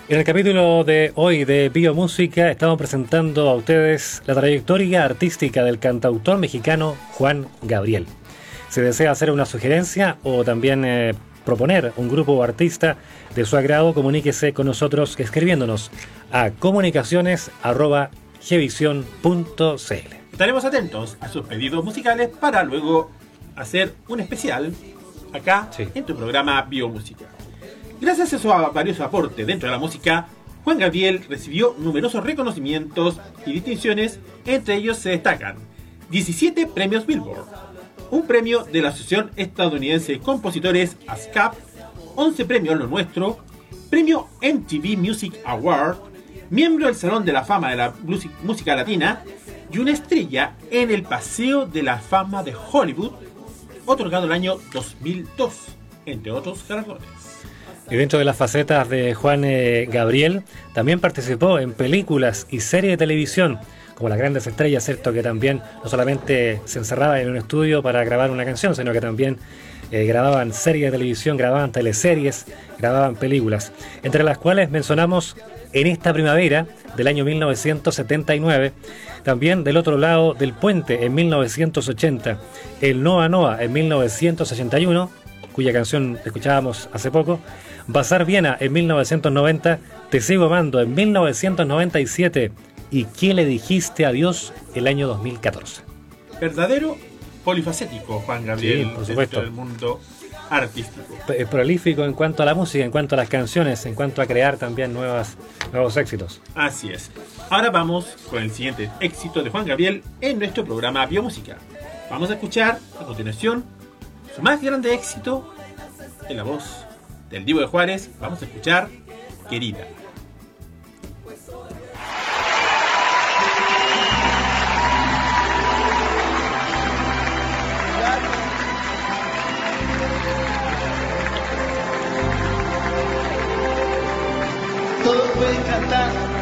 En el capítulo de hoy de Biomúsica estamos presentando a ustedes la trayectoria artística del cantautor mexicano Juan Gabriel. Si desea hacer una sugerencia o también proponer un grupo o artista de su agrado, comuníquese con nosotros escribiéndonos a comunicaciones@gvision.cl. Estaremos atentos a sus pedidos musicales para luego hacer un especial acá en tu programa Biomúsica. Gracias a su valioso aporte dentro de la música, Juan Gabriel recibió numerosos reconocimientos y distinciones. Entre ellos se destacan 17 premios Billboard, un premio de la Asociación Estadounidense de Compositores ASCAP, 11 premios Lo Nuestro, premio MTV Music Award, miembro del Salón de la Fama de la Música Latina y una estrella en el Paseo de la Fama de Hollywood, otorgado el año 2002, entre otros galardones. Y dentro de las facetas de Juan Gabriel, también participó en películas y series de televisión, como Las Grandes Estrellas, ¿cierto? Que también no solamente se encerraba en un estudio para grabar una canción, sino que también grababan series de televisión, grababan teleseries, grababan películas, entre las cuales mencionamos En esta primavera del año 1979, también Del otro lado del puente en 1980, El Noa Noa en 1981, cuya canción escuchábamos hace poco, Bazar Viena en 1990, Te sigo amando en 1997 y ¿Qué le dijiste a Dios? El año 2014. Verdadero polifacético Juan Gabriel, sí, por supuesto, dentro del mundo artístico. Prolífico en cuanto a la música, en cuanto a las canciones, en cuanto a crear también nuevos éxitos. Así es. Ahora vamos con el siguiente éxito de Juan Gabriel en nuestro programa Biomúsica. Vamos a escuchar a continuación su más grande éxito en la voz del Divo de Juárez. Vamos a escuchar Querida. Todos pueden cantar.